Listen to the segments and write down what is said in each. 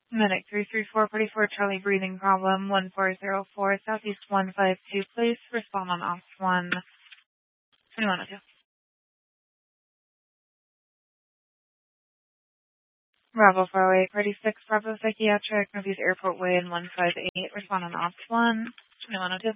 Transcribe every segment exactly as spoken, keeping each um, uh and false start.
Medic three three four forty-four Charlie breathing problem one four zero four Southeast one five two, please respond on off one twenty-one oh two. Bravo four oh eight thirty-six Bravo Psychiatric Northeast Airport Way in one five eight, respond on off one twenty-one oh two.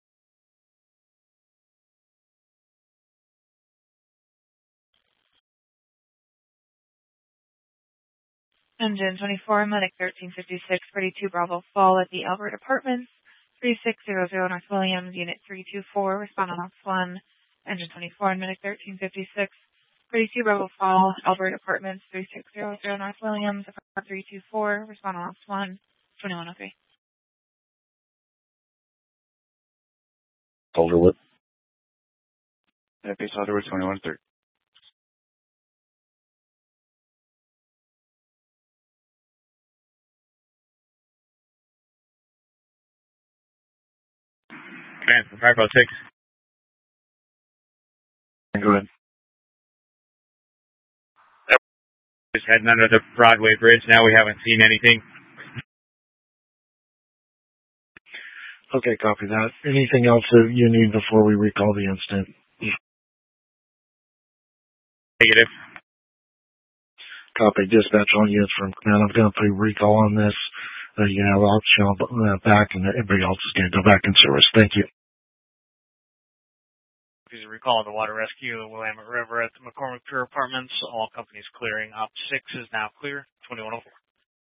Engine twenty-four, Medic thirteen fifty-six forty-two Bravo Fall at the Albert Apartments three six zero zero North Williams, Unit three two four, respond on off one. Engine twenty-four, Medic thirteen fifty-six forty-two Bravo Fall, Albert Apartments three six zero zero North Williams, three two four, respond on off one twenty-one oh three. Calderwood. Yeah, base Calderwood twenty-one thirty. Command from five oh six. Go ahead. Just heading under the Broadway Bridge. Now we haven't seen anything. Okay, copy that. Anything else that you need before we recall the incident? Negative. Copy. Dispatch all units from command. I'm going to put a recall on this. Uh, you have optional uh, back, and everybody else is going to go back in service. Thank you. Please recall the water rescue in the Willamette River at the McCormick Pier Apartments. All companies clearing. Op six is now clear. twenty-one oh four.